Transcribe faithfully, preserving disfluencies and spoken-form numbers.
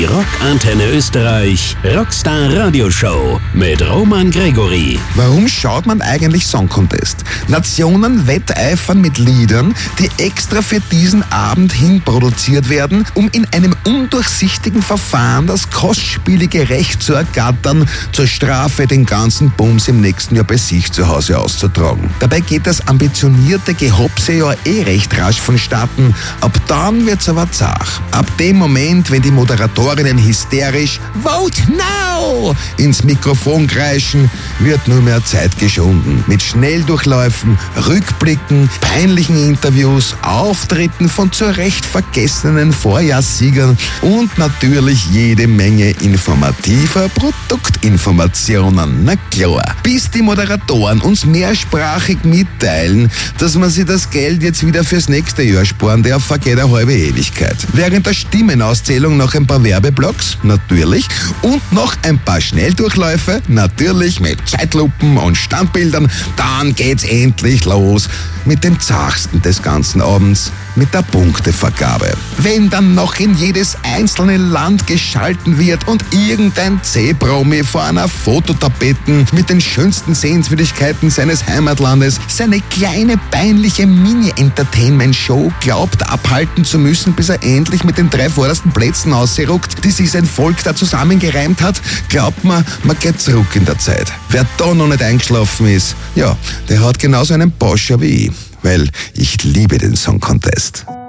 Die Rockantenne Österreich Rockstar Radioshow mit Roman Gregory. Warum schaut man eigentlich Song Contest? Nationen wetteifern mit Liedern, die extra für diesen Abend hin produziert werden, um in einem undurchsichtigen Verfahren das kostspielige Recht zu ergattern, zur Strafe den ganzen Bums im nächsten Jahr bei sich zu Hause auszutragen. Dabei geht das ambitionierte Gehopse ja eh recht rasch vonstatten. Ab dann wird's aber zach. Ab dem Moment, wenn die Moderatorinnen hysterisch "Vote now" ins Mikrofon kreischen, wird nur mehr Zeit geschunden. Mit Schnelldurchläufen, Rückblicken, peinlichen Interviews, Auftritten von zu Recht vergessenen Vorjahrssiegern und natürlich jede Menge informativer Produktinformationen. Na klar. Bis die Moderatoren uns mehrsprachig mitteilen, dass man sich das Geld jetzt wieder fürs nächste Jahr sparen darf, vergeht eine halbe Ewigkeit. Während der Stimmenauszählung noch ein paar Werbeblocks, natürlich, und noch ein paar Schnelldurchläufe, natürlich mit Zeitlupen und Standbildern, dann geht's endlich los mit dem zachsten des ganzen Abends, mit der Punktevergabe. Wenn dann noch in jedes einzelne Land geschalten wird und irgendein C-Promi vor einer Fototapeten mit den schönsten Sehenswürdigkeiten seines Heimatlandes seine kleine peinliche Mini-Entertainment-Show glaubt abhalten zu müssen, bis er endlich mit den drei vordersten Plätzen ausruckt, die sich sein Volk da zusammengereimt hat, glaubt man, man geht zurück in der Zeit. Wer da noch nicht eingeschlafen ist, ja, der hat genauso einen Poscher wie ich, weil ich liebe den Song Contest.